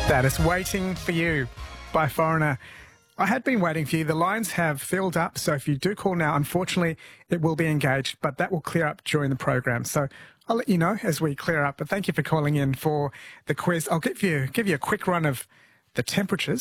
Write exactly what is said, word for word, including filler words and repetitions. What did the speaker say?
That is Waiting for You by Foreigner. I had been waiting for you. The lines have filled up, so if you do call now, unfortunately, it will be engaged, but that will clear up during the program. So I'll let you know as we clear up. But thank you for calling in for the quiz. I'll give you give you a quick run of the temperatures.